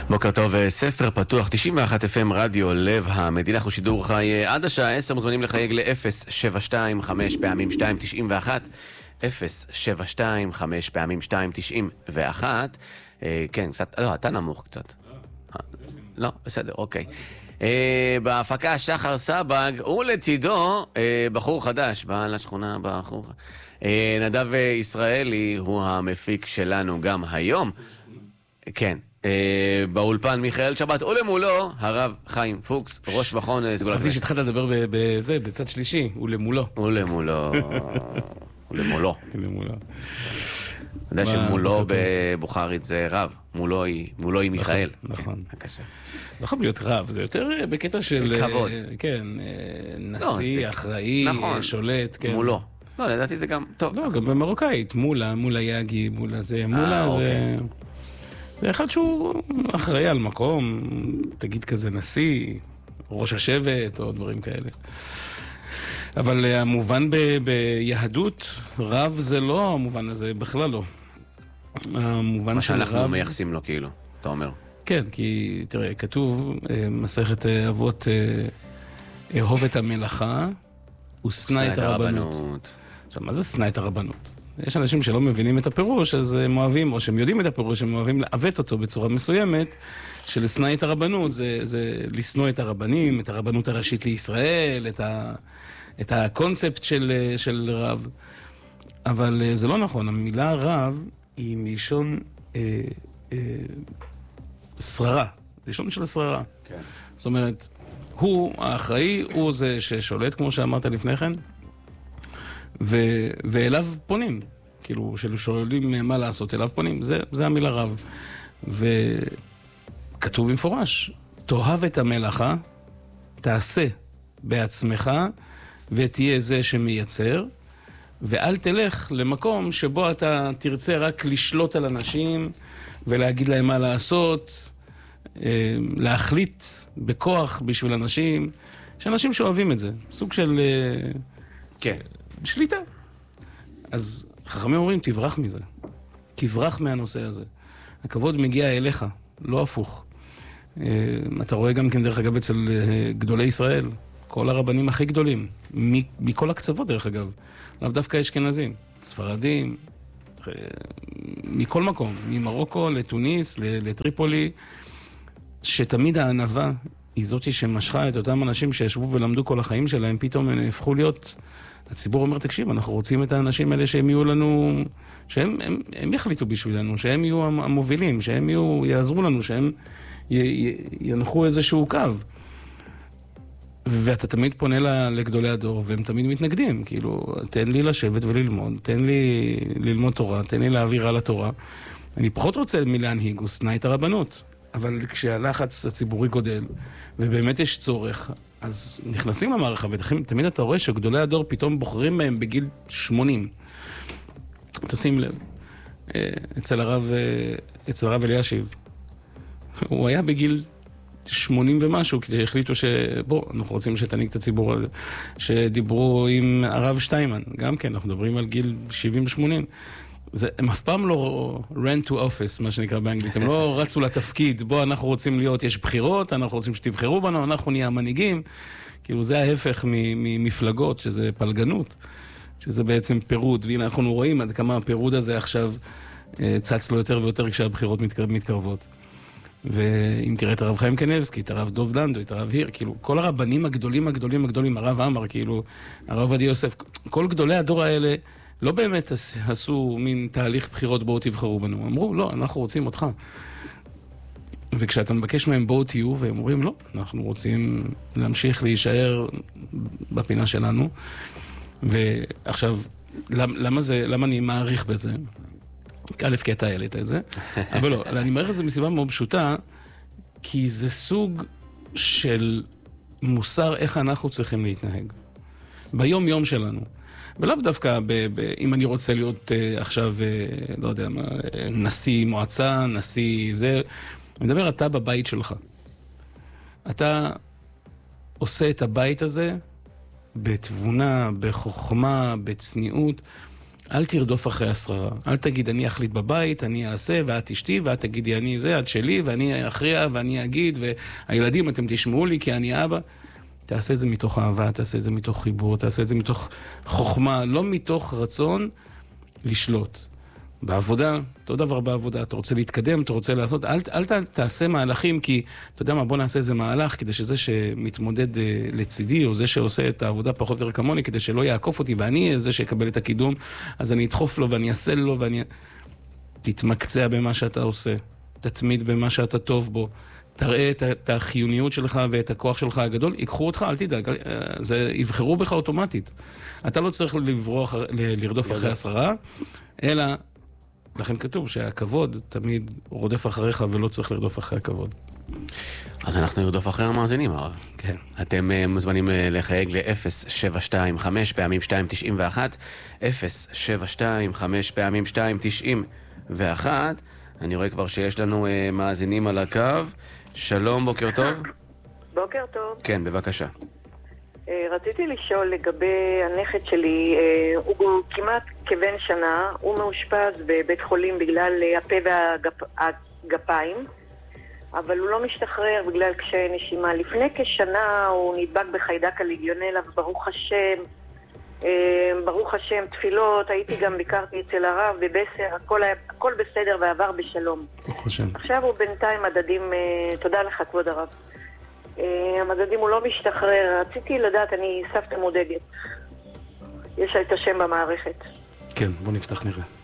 בוקר טוב, ספר פתוח, 91 FM רדיו, לב המדינה, אנחנו שידור חי עד השעה 10, מוזמנים לחייג ל-072 פעמים 291, 072 פעמים 291, כן, קצת, לא, אתה נמוך קצת. לא, בסדר, אוקיי. בהפקה שחר סבג, ולצידו בחור חדש, בעל השכונה בחור. נדב ישראלי הוא המפיק שלנו גם היום. כן. באולפן מיכאל שבת, ולמולו הרב חיים פוקס, ראש מכון סגולת. אז שהתחלת לדבר בזה, בצד שלישי, ולמולו. ולמולו. ולמולו. אתה יודע שמולו בבוכרית זה רב, מולו היא מיכאל. נכון. לא יכול להיות רב, זה יותר בקטע של... כבוד. כן, נשיא, אחראי, שולט. מולו. לא, לדעתי זה גם... טוב. לא, גם במרוקאית, מולה יגי, מולה זה... מולה זה... זה אחד שהוא אחראי על מקום, תגיד כזה נשיא, ראש השבט או דברים כאלה. אבל המובן ביהדות, רב זה לא המובן הזה, בכלל לא. מה שאנחנו מייחסים לו כאילו, אתה אומר. כן, כי תראה, כתוב, מסכת אבות, אהוב את המלאכה ושנא את הרבנות. עכשיו, מה זה שנא את הרבנות? יש אנשים שלא מבינים את הפירוש, אז הם אוהבים, או שהם יודעים את הפירוש, הם אוהבים לעוות אותו בצורה מסוימת, שלשנא את הרבנות, זה לשנוא את הרבנים, את הרבנות הראשית לישראל, את הקונספט של רב. אבל זה לא נכון, המילה רב היא מלשון שררה, לשון של שררה. כן. זאת אומרת, הוא האחראי, הוא זה ששולט, כמו שאמרת לפני כן, ואליו פונים, כאילו, שואלים מה לעשות, אליו פונים, זה המילה רב. וכתוב במפורש, תאהב את המלאכה, תעשה בעצמך, ותהיה זה שמייצר, ואל תלך למקום שבו אתה תרצה רק לשלוט על אנשים, ולהגיד להם מה לעשות, להחליט בכוח בשביל אנשים, יש אנשים שאוהבים את זה, סוג של... כן. שליטה. אז חכמים אומרים, תברח מזה. תברח מהנושא הזה. הכבוד מגיע אליך, לא הפוך. אתה רואה גם כן, דרך אגב, אצל גדולי ישראל, כל הרבנים הכי גדולים, מכל הקצוות, דרך אגב. לאו דווקא אשכנזים, ספרדים, מכל מקום, ממרוקו לטוניס, לטריפולי, שתמיד הענווה היא זאת שמשכה את אותם אנשים שישבו ולמדו כל החיים שלהם, פתאום הם הפכו להיות... הציבור אומר, תקשיב, אנחנו רוצים את האנשים האלה שהם יהיו לנו, שהם יחליטו בשבילנו, שהם יהיו המובילים, שהם יעזרו לנו, שהם ינחו איזשהו קו. ואתה תמיד פונה לגדולי הדור, והם תמיד מתנגדים, כאילו, תן לי לשבת וללמוד, תן לי ללמוד תורה, תן לי להעביר על התורה. אני פחות רוצה מלהנהיג, הוא שנא את הרבנות. אבל כשהלחץ הציבורי גודל, ובאמת יש צורך, אז נכנסים למערכה, ותמיד אתה רואה שגדולי הדור פתאום בוחרים מהם בגיל 80. תשים לב, אצל הרב אלישיב, הוא היה בגיל 80 ומשהו, כי החליטו שבוא, אנחנו רוצים שתנהיג את הציבור הזה, שדיברו עם הרב שטיימן, גם כן, אנחנו מדברים על גיל 70-80, הם אף פעם לא ran to office, מה שנקרא באנגלית, הם לא רצו לתפקיד, בוא אנחנו רוצים להיות, יש בחירות, אנחנו רוצים שתבחרו בנו, אנחנו נהיה המנהיגים, כאילו זה ההפך ממפלגות, שזה פלגנות, שזה בעצם פירוד, והנה אנחנו רואים עד כמה הפירוד הזה עכשיו צץ לו יותר ויותר כשהבחירות מתקרבות. ואם תראה את הרב חיים קניבסקי, את הרב דוב לנדו, את הרב היר, כאילו כל הרבנים הגדולים, הרב עמר, כאילו הרב עדי יוסף, כל גדולי הדור האלה, לא באמת עשו מין תהליך בחירות בואו תבחרו בנו. אמרו, לא, אנחנו רוצים אותך. וכשאתה מבקש מהם בואו תהיו, והם אומרים, לא, אנחנו רוצים להמשיך להישאר בפינה שלנו. ועכשיו, למה אני מעריך בזה? א', כי אתה העלית את זה. אבל לא, אני מעריך את זה מסיבה מאוד פשוטה, כי זה סוג של מוסר איך אנחנו צריכים להתנהג. ביום יום שלנו. ולאו דווקא, אם אני רוצה להיות עכשיו, לא יודע מה, נשיא מועצה, נשיא זה, אני מדבר אתה בבית שלך. אתה עושה את הבית הזה בתבונה, בחוכמה, בצניעות. אל תרדוף אחרי השררה. אל תגיד, אני אחליט בבית, אני אעשה, ואת אשתי, ואת תגידי, אני זה, את שלי, ואני אכריע, ואני אגיד, והילדים, אתם תשמעו לי, כי אני אבא. תעשה את זה מתוך אהבה, תעשה את זה מתוך חיבור, תעשה את זה מתוך חוכמה, לא מתוך רצון לשלוט. בעבודה, אותו דבר בעבודה, אתה רוצה להתקדם, אתה רוצה לעשות, אל תעשה מהלכים, כי אתה יודע מה, בוא נעשה איזה מהלך, כדי שזה שמתמודד לצידי, או זה שעושה את העבודה פחות או יותר כמוני, כדי שלא יעקוף אותי, ואני אהיה זה שיקבל את הקידום, אז אני אדחוף לו ואני אעשה לו, ואני תתמקצע במה שאתה עושה, תתמיד במה שאתה טוב בו, תראה את החיוניות שלך ואת הכוח שלך הגדול, ייקחו אותך, אל תדאג, זה יבחרו בך אוטומטית. אתה לא צריך לרדוף אחרי השררה, אלא לכן כתוב שהכבוד תמיד רודף אחריך ולא צריך לרדוף אחרי הכבוד. אז אנחנו נרדוף אחרי המאזינים, הרב. כן. אתם מוזמנים לחייג ל-072 5 פעמים 291, 072 5 פעמים 291. אני רואה כבר שיש לנו מאזינים על הקו. שלום, בוקר טוב. בוקר טוב. כן, בבקשה. רציתי לשאול לגבי הנכד שלי, הוא כמעט כבן שנה, הוא מאושפז בבית חולים בגלל הפה והגפיים, אבל הוא לא משתחרר בגלל קשיי נשימה. לפני כשנה הוא נדבק בחיידק הליגיונלה, וברוך השם, ברוך השם, תפילות, הייתי גם ביקרתי אצל הרב בבסר, הכל בסדר ועבר בשלום. ברוך השם. עכשיו הוא בינתיים מדדים, תודה לך כבוד הרב. המדדים הוא לא משתחרר, רציתי לדעת, אני סבתא מודאגת. יש את השם במערכת. כן, בוא נפתח נראה.